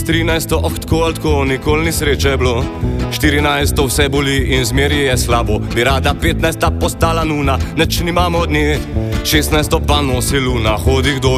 13 tako ali tako, nikoli ni sreče bilo. 14 vse boli in zmeri je slabo. Bi rada 15 postala nuna, neč nimamo od nje. 16 pa nosi luna, hodi kdo